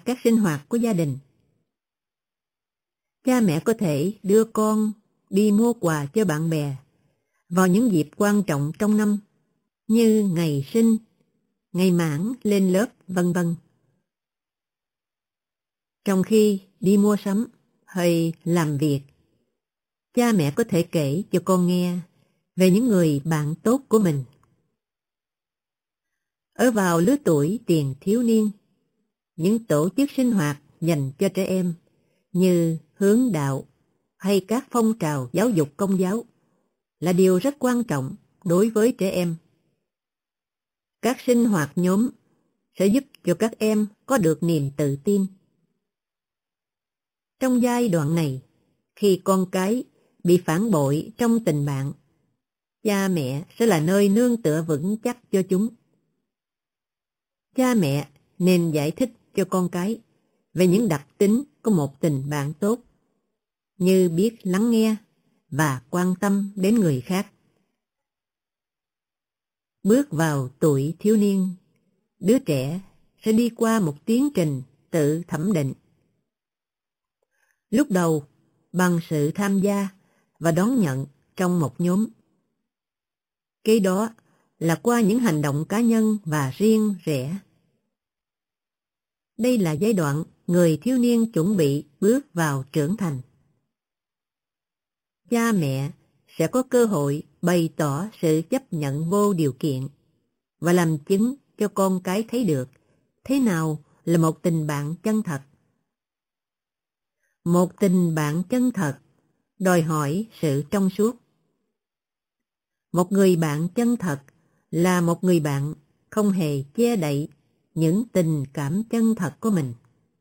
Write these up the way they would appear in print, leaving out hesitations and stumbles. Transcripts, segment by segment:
các sinh hoạt của gia đình. Cha mẹ có thể đưa con đi mua quà cho bạn bè vào những dịp quan trọng trong năm như ngày sinh, ngày mãn lên lớp, vân vân. Trong khi đi mua sắm hay làm việc, cha mẹ có thể kể cho con nghe về những người bạn tốt của mình. Ở vào lứa tuổi tiền thiếu niên, những tổ chức sinh hoạt dành cho trẻ em như hướng đạo hay các phong trào giáo dục công giáo là điều rất quan trọng đối với trẻ em. Các sinh hoạt nhóm sẽ giúp cho các em có được niềm tự tin. Trong giai đoạn này, khi con cái bị phản bội trong tình bạn, cha mẹ sẽ là nơi nương tựa vững chắc cho chúng. Cha mẹ nên giải thích cho con cái về những đặc tính của một tình bạn tốt, như biết lắng nghe và quan tâm đến người khác. Bước vào tuổi thiếu niên, đứa trẻ sẽ đi qua một tiến trình tự thẩm định. Lúc đầu, bằng sự tham gia và đón nhận trong một nhóm. Kế đó là qua những hành động cá nhân và riêng rẽ. Đây là giai đoạn người thiếu niên chuẩn bị bước vào trưởng thành. Cha mẹ sẽ có cơ hội bày tỏ sự chấp nhận vô điều kiện và làm chứng cho con cái thấy được thế nào là một tình bạn chân thật. Một tình bạn chân thật đòi hỏi sự trong suốt. Một người bạn chân thật là một người bạn không hề che đậy những tình cảm chân thật của mình.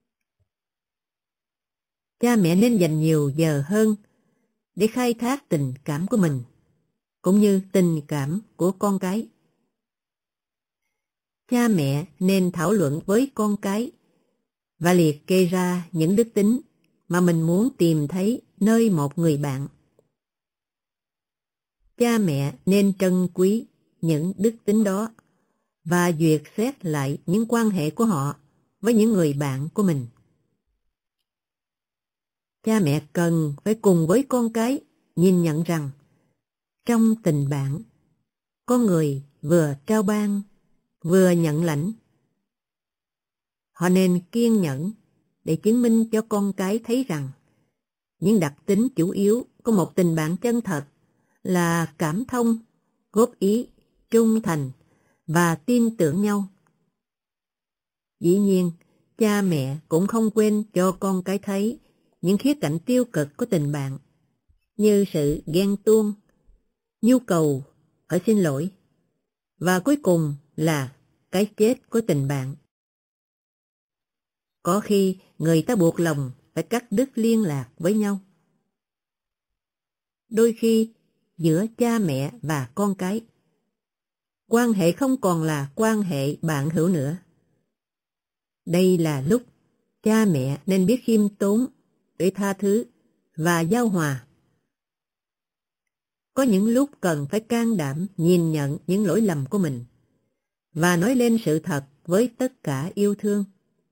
Cha mẹ nên dành nhiều giờ hơn để khai thác tình cảm của mình, cũng như tình cảm của con cái. Cha mẹ nên thảo luận với con cái và liệt kê ra những đức tính mà mình muốn tìm thấy nơi một người bạn. Cha mẹ nên trân quý những đức tính đó và duyệt xét lại những quan hệ của họ với những người bạn của mình. Cha mẹ cần phải cùng với con cái nhìn nhận rằng trong tình bạn, con người vừa trao ban, vừa nhận lãnh. Họ nên kiên nhẫn để chứng minh cho con cái thấy rằng những đặc tính chủ yếu của một tình bạn chân thật là cảm thông, góp ý, trung thành và tin tưởng nhau. Dĩ nhiên, cha mẹ cũng không quên cho con cái thấy những khía cạnh tiêu cực của tình bạn, như sự ghen tuông, nhu cầu ở xin lỗi, và cuối cùng là cái chết của tình bạn. Có khi người ta buộc lòng phải cắt đứt liên lạc với nhau. Đôi khi, giữa cha mẹ và con cái, quan hệ không còn là quan hệ bạn hữu nữa. Đây là lúc cha mẹ nên biết khiêm tốn để tha thứ và giao hòa. Có những lúc cần phải can đảm nhìn nhận những lỗi lầm của mình và nói lên sự thật với tất cả yêu thương.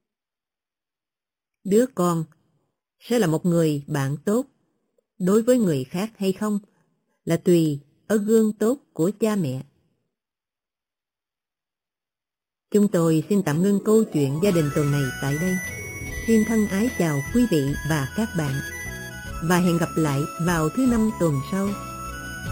Đứa con sẽ là một người bạn tốt đối với người khác hay không là tùy ở gương tốt của cha mẹ. Chúng tôi xin tạm ngưng câu chuyện gia đình tuần này tại đây. Xin thân ái chào quý vị và các bạn, và hẹn gặp lại vào thứ Năm tuần sau.